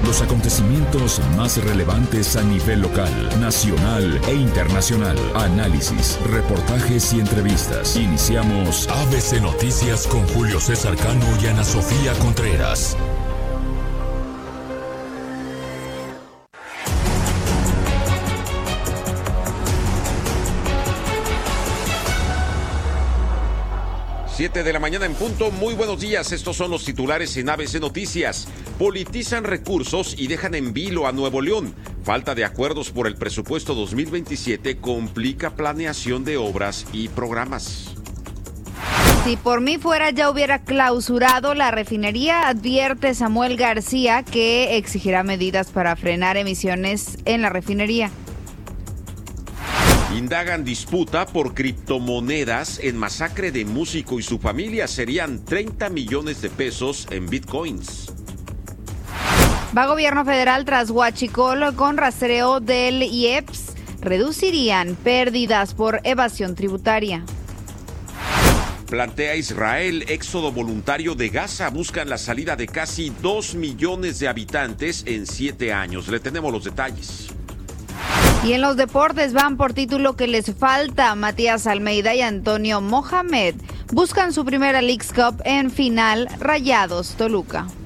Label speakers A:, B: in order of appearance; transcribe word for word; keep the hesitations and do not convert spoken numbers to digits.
A: Los acontecimientos más relevantes a nivel local, nacional e internacional. Análisis, reportajes y entrevistas. Iniciamos A B C Noticias con Julio César Cano y Ana Sofía Contreras.
B: Siete de la mañana en punto. Muy buenos días. Estos son los titulares en A B C Noticias. Politizan recursos y dejan en vilo a Nuevo León. Falta de acuerdos por el presupuesto dos mil veintisiete complica planeación de obras y programas.
C: Si por mí fuera ya hubiera clausurado la refinería, advierte Samuel García que exigirá medidas para frenar emisiones en la refinería.
B: Indagan disputa por criptomonedas en masacre de músico y su familia. Serían treinta millones de pesos en bitcoins.
C: Va gobierno federal tras huachicol con rastreo del I E P S. Reducirían pérdidas por evasión tributaria.
B: Plantea Israel éxodo voluntario de Gaza. Buscan la salida de casi dos millones de habitantes en siete años. Le tenemos los detalles.
C: Y en los deportes van por título que les falta. Matías Almeida y Antonio Mohamed buscan su primera Leagues Cup en final. Rayados Toluca.